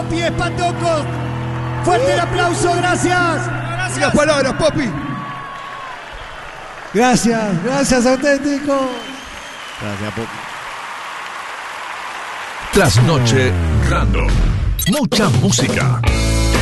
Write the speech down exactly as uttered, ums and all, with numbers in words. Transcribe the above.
Poppy Espantocos. Fuerte el aplauso, gracias. Unas palabras, Poppy. Gracias, gracias, auténticos. Gracias, Poppy. Trasnoche Random. Mucha música.